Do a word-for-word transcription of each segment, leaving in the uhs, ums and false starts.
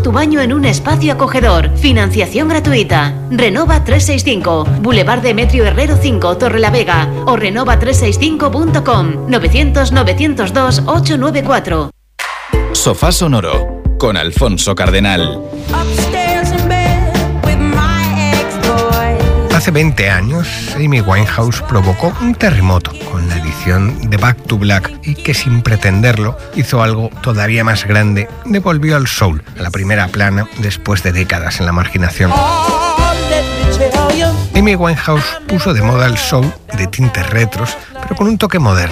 tu baño en un espacio acogedor. Financiación gratuita. Renova trescientos sesenta y cinco, Boulevard Demetrio Herrero cinco, Torrelavega, o renova trescientos sesenta y cinco punto com, novecientos, novecientos dos, ochocientos noventa y cuatro. Sofá Sonoro con Alfonso Cardenal. Hace veinte años, Amy Winehouse provocó un terremoto con la edición de Back to Black y que, sin pretenderlo, hizo algo todavía más grande: devolvió al soul a la primera plana después de décadas en la marginación. Amy Winehouse puso de moda el soul de tintes retros, pero con un toque moderno.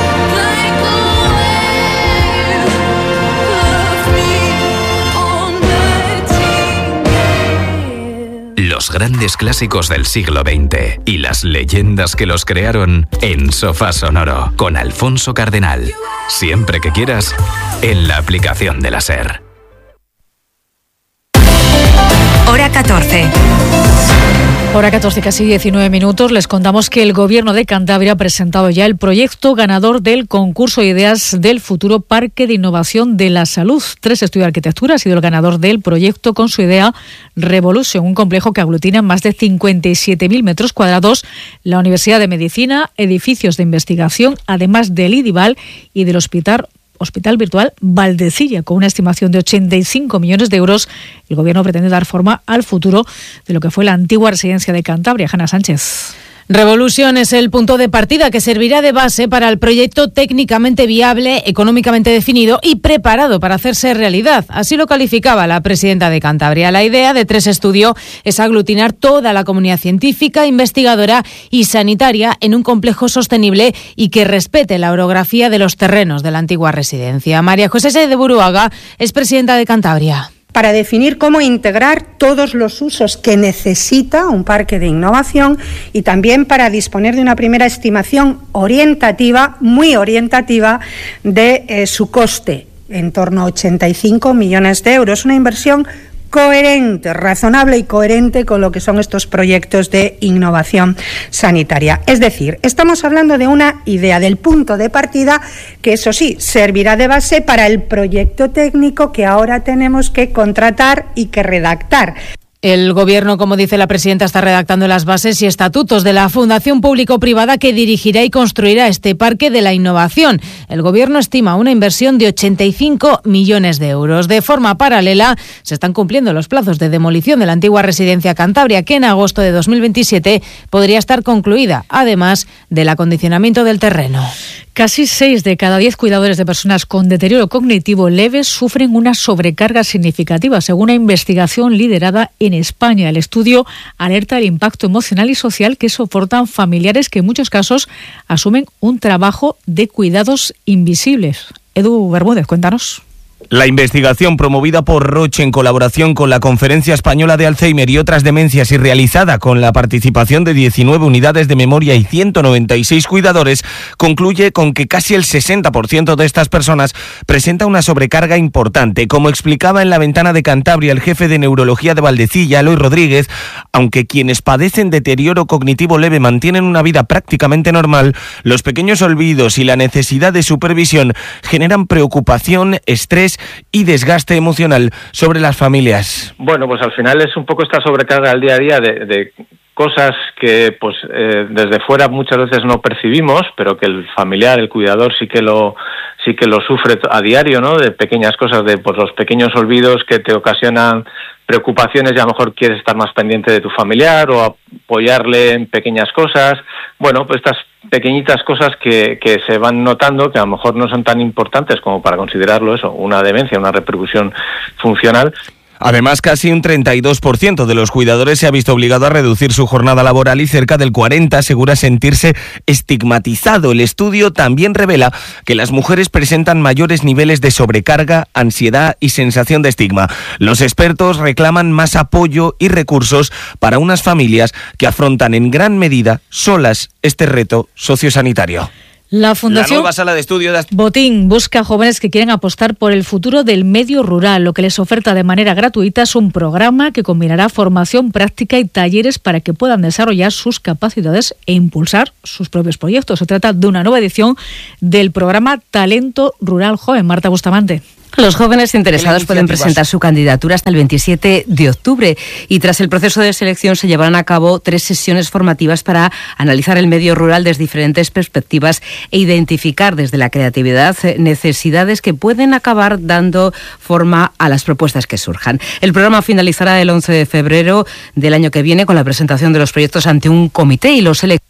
Los grandes clásicos del siglo veinte y las leyendas que los crearon en Sofá Sonoro con Alfonso Cardenal. Siempre que quieras, en la aplicación de la SER. Hora catorce. Hora catorce, casi diecinueve minutos. Les contamos que el Gobierno de Cantabria ha presentado ya el proyecto ganador del concurso de ideas del futuro Parque de Innovación de la Salud. Tres Estudio de Arquitectura ha sido el ganador del proyecto con su idea Revolution, un complejo que aglutina más de cincuenta y siete mil metros cuadrados, la Universidad de Medicina, edificios de investigación, además del IDIVAL y del Hospital Hospital Virtual Valdecilla. Con una estimación de ochenta y cinco millones de euros, el Gobierno pretende dar forma al futuro de lo que fue la antigua residencia de Cantabria. Hanna Sánchez. Revolution es el punto de partida que servirá de base para el proyecto técnicamente viable, económicamente definido y preparado para hacerse realidad. Así lo calificaba la presidenta de Cantabria. La idea de Tres Estudio es aglutinar toda la comunidad científica, investigadora y sanitaria en un complejo sostenible y que respete la orografía de los terrenos de la antigua residencia. María José de Buruaga es presidenta de Cantabria. Para definir cómo integrar todos los usos que necesita un parque de innovación y también para disponer de una primera estimación orientativa, muy orientativa, de eh, su coste, en torno a ochenta y cinco millones de euros. Una inversión coherente, razonable y coherente con lo que son estos proyectos de innovación sanitaria. Es decir, estamos hablando de una idea, del punto de partida, que eso sí, servirá de base para el proyecto técnico que ahora tenemos que contratar y que redactar. El Gobierno, como dice la presidenta, está redactando las bases y estatutos de la Fundación Público-Privada que dirigirá y construirá este Parque de la Innovación. El Gobierno estima una inversión de ochenta y cinco millones de euros. De forma paralela, se están cumpliendo los plazos de demolición de la antigua residencia Cantabria, que en agosto de dos mil veintisiete podría estar concluida, además del acondicionamiento del terreno. Casi seis de cada diez cuidadores de personas con deterioro cognitivo leve sufren una sobrecarga significativa, según una investigación liderada en España. El estudio alerta del impacto emocional y social que soportan familiares que en muchos casos asumen un trabajo de cuidados invisibles. Edu Bermúdez, cuéntanos. La investigación, promovida por Roche en colaboración con la Conferencia Española de Alzheimer y otras demencias y realizada con la participación de diecinueve unidades de memoria y ciento noventa y seis cuidadores, concluye con que casi el sesenta por ciento de estas personas presenta una sobrecarga importante. Como explicaba en La Ventana de Cantabria el jefe de neurología de Valdecilla, Eloy Rodríguez, aunque quienes padecen deterioro cognitivo leve mantienen una vida prácticamente normal, los pequeños olvidos y la necesidad de supervisión generan preocupación, estrés y desgaste emocional sobre las familias. Bueno, pues al final es un poco esta sobrecarga al día a día de, de cosas que pues eh, desde fuera muchas veces no percibimos, pero que el familiar, el cuidador sí que lo sí que lo sufre a diario, ¿no? De pequeñas cosas, de pues los pequeños olvidos que te ocasionan preocupaciones y a lo mejor quieres estar más pendiente de tu familiar o apoyarle en pequeñas cosas. Bueno, pues estas pequeñitas cosas que, que se van notando, que a lo mejor no son tan importantes como para considerarlo eso, una demencia, una repercusión funcional. Además, casi un treinta y dos por ciento de los cuidadores se ha visto obligado a reducir su jornada laboral y cerca del cuarenta por ciento asegura sentirse estigmatizado. El estudio también revela que las mujeres presentan mayores niveles de sobrecarga, ansiedad y sensación de estigma. Los expertos reclaman más apoyo y recursos para unas familias que afrontan en gran medida solas este reto sociosanitario. La Fundación La nueva sala de estudio de... Botín busca jóvenes que quieren apostar por el futuro del medio rural. Lo que les oferta de manera gratuita es un programa que combinará formación práctica y talleres para que puedan desarrollar sus capacidades e impulsar sus propios proyectos. Se trata de una nueva edición del programa Talento Rural Joven. Marta Bustamante. Los jóvenes interesados pueden presentar su candidatura hasta el veintisiete de octubre y tras el proceso de selección se llevarán a cabo tres sesiones formativas para analizar el medio rural desde diferentes perspectivas e identificar desde la creatividad necesidades que pueden acabar dando forma a las propuestas que surjan. El programa finalizará el once de febrero del año que viene con la presentación de los proyectos ante un comité y los seleccionados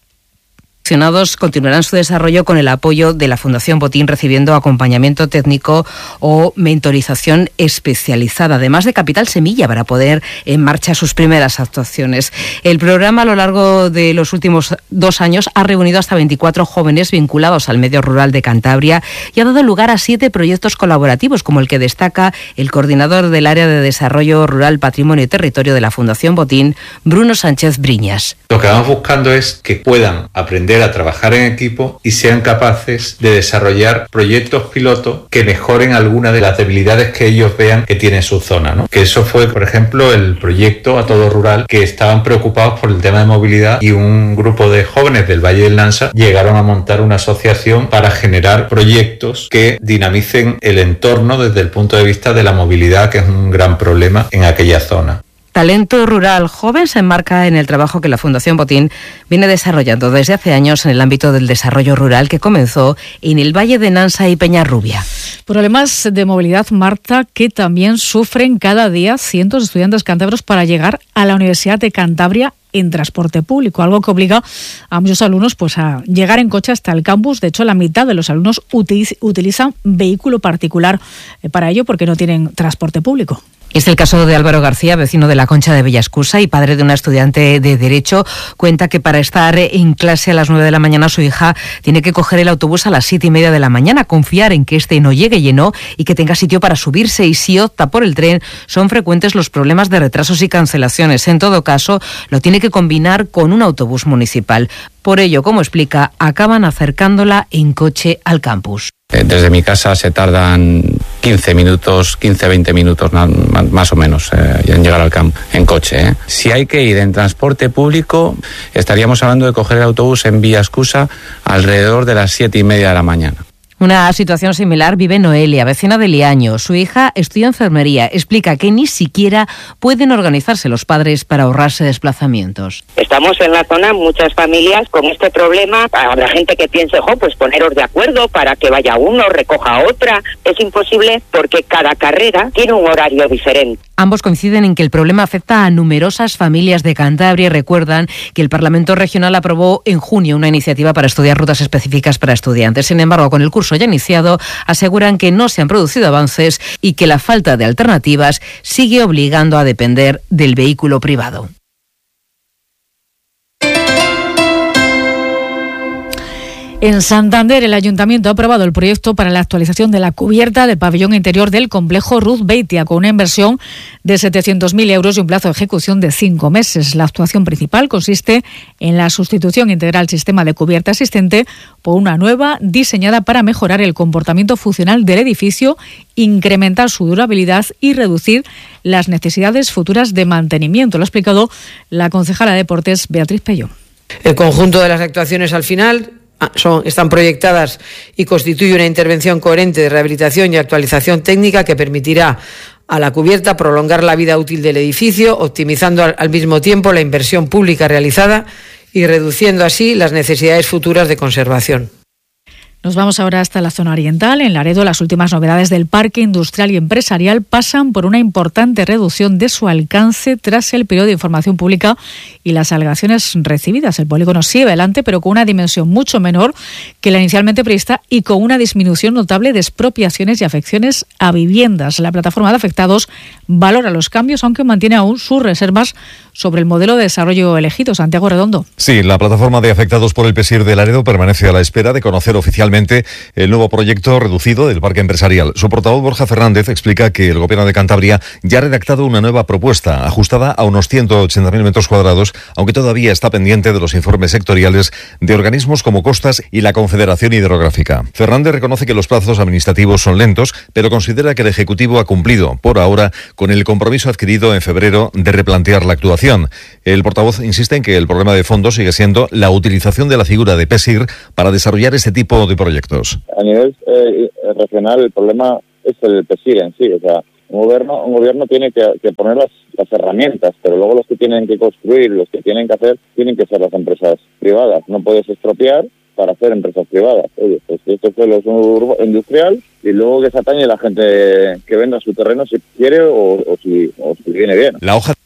continuarán su desarrollo con el apoyo de la Fundación Botín, recibiendo acompañamiento técnico o mentorización especializada, además de capital semilla para poner en marcha sus primeras actuaciones. El programa a lo largo de los últimos dos años ha reunido hasta veinticuatro jóvenes vinculados al medio rural de Cantabria y ha dado lugar a siete proyectos colaborativos, como el que destaca el coordinador del área de desarrollo rural, patrimonio y territorio de la Fundación Botín, Bruno Sánchez Briñas. Lo que vamos buscando es que puedan aprender a trabajar en equipo y sean capaces de desarrollar proyectos pilotos que mejoren alguna de las debilidades que ellos vean que tiene su zona, ¿no? Que eso fue, por ejemplo, el proyecto A Todo Rural, que estaban preocupados por el tema de movilidad y un grupo de jóvenes del Valle del Nansa llegaron a montar una asociación para generar proyectos que dinamicen el entorno desde el punto de vista de la movilidad, que es un gran problema en aquella zona. Talento rural joven se enmarca en el trabajo que la Fundación Botín viene desarrollando desde hace años en el ámbito del desarrollo rural, que comenzó en el Valle de Nansa y Peñarrubia. Problemas de movilidad, Marta, que también sufren cada día cientos de estudiantes cántabros para llegar a la Universidad de Cantabria en transporte público, algo que obliga a muchos alumnos pues a llegar en coche hasta el campus. De hecho, la mitad de los alumnos utiliz- utilizan vehículo particular para ello porque no tienen transporte público. Es el caso de Álvaro García, vecino de la Concha de Bellascusa y padre de una estudiante de Derecho. Cuenta que para estar en clase a las nueve de la mañana su hija tiene que coger el autobús a las siete y media de la mañana, confiar en que este no llegue lleno y que tenga sitio para subirse, y si opta por el tren son frecuentes los problemas de retrasos y cancelaciones. En todo caso, lo tiene que combinar con un autobús municipal. Por ello, como explica, acaban acercándola en coche al campus. Desde mi casa se tardan quince minutos, quince a veinte minutos más o menos eh, en llegar al campo en coche. ¿eh? Si hay que ir en transporte público, estaríamos hablando de coger el autobús en Bellascusa alrededor de las siete y media de la mañana. Una situación similar vive Noelia, vecina de Liaño. Su hija estudia enfermería. Explica que ni siquiera pueden organizarse los padres para ahorrarse desplazamientos. Estamos en la zona, muchas familias con este problema. Habrá gente que piense, jo, pues poneros de acuerdo para que vaya uno, recoja otra. Es imposible porque cada carrera tiene un horario diferente. Ambos coinciden en que el problema afecta a numerosas familias de Cantabria y recuerdan que el Parlamento Regional aprobó en junio una iniciativa para estudiar rutas específicas para estudiantes. Sin embargo, con el curso ya iniciado, aseguran que no se han producido avances y que la falta de alternativas sigue obligando a depender del vehículo privado. En Santander, el Ayuntamiento ha aprobado el proyecto para la actualización de la cubierta del pabellón interior del complejo Ruth Beitia, con una inversión de setecientos mil euros y un plazo de ejecución de cinco meses. La actuación principal consiste en la sustitución integral del sistema de cubierta existente por una nueva diseñada para mejorar el comportamiento funcional del edificio, incrementar su durabilidad y reducir las necesidades futuras de mantenimiento. Lo ha explicado la concejala de Deportes, Beatriz Pellón. El conjunto de las actuaciones al final Son, están proyectadas y constituye una intervención coherente de rehabilitación y actualización técnica que permitirá a la cubierta prolongar la vida útil del edificio, optimizando al, al mismo tiempo la inversión pública realizada y reduciendo así las necesidades futuras de conservación. Nos vamos ahora hasta la zona oriental. En Laredo, las últimas novedades del parque industrial y empresarial pasan por una importante reducción de su alcance tras el periodo de información pública y las alegaciones recibidas. El polígono sigue adelante, pero con una dimensión mucho menor que la inicialmente prevista y con una disminución notable de expropiaciones y afecciones a viviendas. La plataforma de afectados valora los cambios, aunque mantiene aún sus reservas sobre el modelo de desarrollo elegido. Santiago Redondo. Sí, la plataforma de afectados por el PESIR de Laredo permanece a la espera de conocer oficialmente el nuevo proyecto reducido del parque empresarial. Su portavoz, Borja Fernández, explica que el Gobierno de Cantabria ya ha redactado una nueva propuesta ajustada a unos ciento ochenta mil metros cuadrados, aunque todavía está pendiente de los informes sectoriales de organismos como Costas y la Confederación Hidrográfica. Fernández reconoce que los plazos administrativos son lentos, pero considera que el Ejecutivo ha cumplido, por ahora, con el compromiso adquirido en febrero de replantear la actuación. El portavoz insiste en que el problema de fondo sigue siendo la utilización de la figura de PESIR para desarrollar este tipo de proyectos. A nivel eh, regional, el problema es el P S I R en sí. O sea, un gobierno, un gobierno tiene que, que poner las, las herramientas, pero luego los que tienen que construir, los que tienen que hacer, tienen que ser las empresas privadas. No puedes estropear para hacer empresas privadas. Oye, pues esto fue lo industrial y luego que se atañe la gente que venda su terreno si quiere o, o, si, o si viene bien. La hoja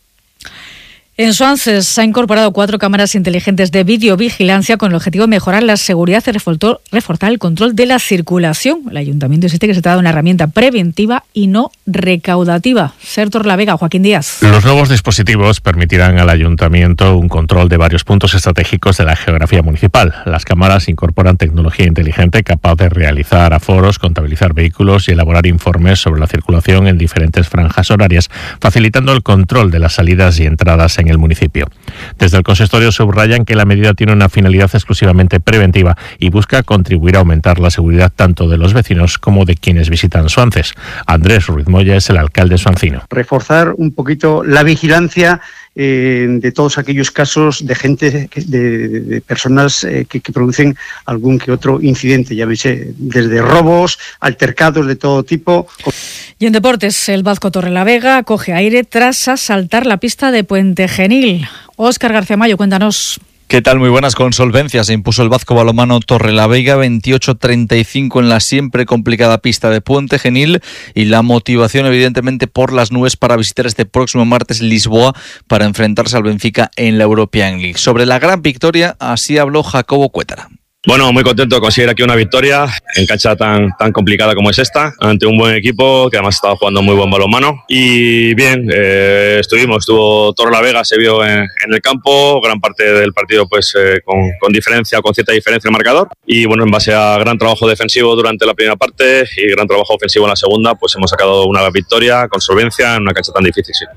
En Suances se ha incorporado cuatro cámaras inteligentes de videovigilancia con el objetivo de mejorar la seguridad y reforzar el control de la circulación. El ayuntamiento insiste que se trata de una herramienta preventiva y no recaudativa. Ser Torrelavega, Joaquín Díaz. Los nuevos dispositivos permitirán al ayuntamiento un control de varios puntos estratégicos de la geografía municipal. Las cámaras incorporan tecnología inteligente capaz de realizar aforos, contabilizar vehículos y elaborar informes sobre la circulación en diferentes franjas horarias, facilitando el control de las salidas y entradas en el municipio. Desde el consistorio subrayan que la medida tiene una finalidad exclusivamente preventiva y busca contribuir a aumentar la seguridad tanto de los vecinos como de quienes visitan Suances. Andrés Ruiz Moya es el alcalde suancino. Reforzar un poquito la vigilancia eh, de todos aquellos casos de gente, de, de personas eh, que, que producen algún que otro incidente, ya veis, desde robos, altercados de todo tipo. Y en deportes, el Vasco Torrelavega coge aire tras asaltar la pista de Puente Genil. Óscar García Mayo, cuéntanos. ¿Qué tal? Muy buenas. Con solvencia se impuso el Vasco balonmano Torrelavega veintiocho treinta y cinco en la siempre complicada pista de Puente Genil, y la motivación evidentemente por las nubes para visitar este próximo martes Lisboa para enfrentarse al Benfica en la European League. Sobre la gran victoria, así habló Jacobo Cuétara. Bueno, muy contento de conseguir aquí una victoria en cancha tan, tan complicada como es esta, ante un buen equipo que además estaba jugando muy buen balonmano. Y bien, eh, estuvimos, estuvo Torrelavega, se vio en, en el campo, gran parte del partido pues eh, con, con diferencia, con cierta diferencia en el marcador. Y bueno, en base a gran trabajo defensivo durante la primera parte y gran trabajo ofensivo en la segunda, pues hemos sacado una victoria con solvencia en una cancha tan difícil, sí.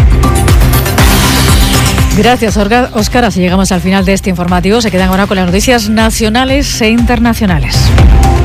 Gracias, Óscar. Así llegamos al final de este informativo. Se quedan ahora con las noticias nacionales e internacionales.